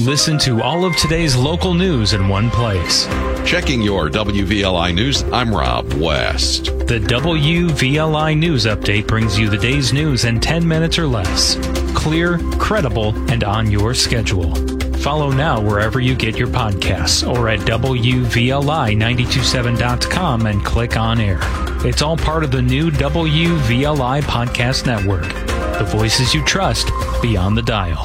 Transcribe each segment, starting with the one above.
Listen to all of today's local news in one place. Checking your WVLI News, I'm Rob West. The WVLI News Update brings you the day's news in 10 minutes or less. Clear, credible, and on your schedule. Follow now wherever you get your podcasts or at WVLI927.com and click on air. It's all part of the new WVLI Podcast Network. The voices you trust beyond the dial.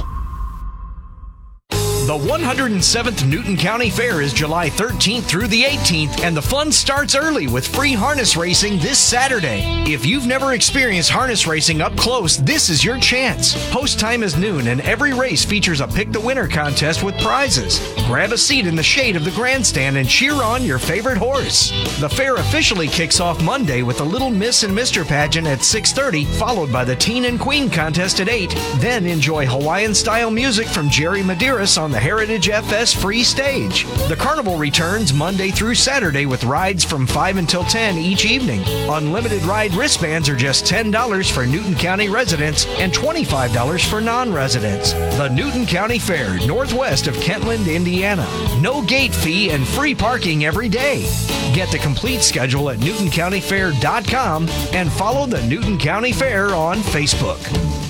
The 107th Newton County Fair is July 13th through the 18th, and the fun starts early with free harness racing this Saturday. If you've never experienced harness racing up close, this is your chance. Post time is noon, and every race features a Pick the Winner contest with prizes. Grab a seat in the shade of the grandstand and cheer on your favorite horse. The fair officially kicks off Monday with the Little Miss and Mr. pageant at 6:30, followed by the Teen and Queen contest at 8. Then enjoy Hawaiian-style music from Jerry Medeiros on the Heritage FS free stage. The carnival returns Monday through Saturday with rides from 5 until 10 each evening. Unlimited ride wristbands are just $10 for Newton County residents and $25 for non-residents. The Newton County Fair, northwest of Kentland, Indiana. No gate fee and free parking every day. Get the complete schedule at newtoncountyfair.com and follow the Newton County Fair on Facebook.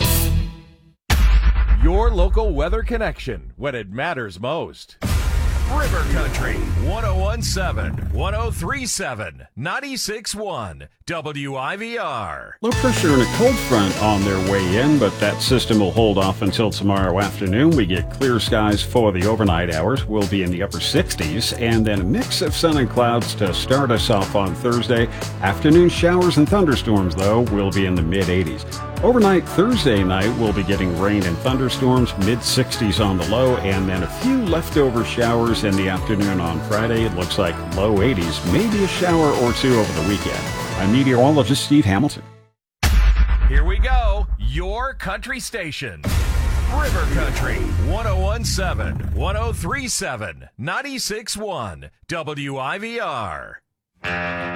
Your local weather connection when it matters most. River Country, 1017, 1037, 96.1, WIVR. Low pressure and a cold front on their way in, but that system will hold off until tomorrow afternoon. We get clear skies for the overnight hours. We'll be in the upper 60s, and then a mix of sun and clouds to start us off on Thursday. Afternoon showers and thunderstorms, though, will be in the mid-80s. Overnight Thursday night, we'll be getting rain and thunderstorms, mid-60s on the low, and then a few leftover showers in the afternoon on Friday. It looks like low 80s, maybe a shower or two over the weekend. I'm meteorologist Steve Hamilton. Here we go, your country station. River Country, 1017, 1037, 96.1, WIVR.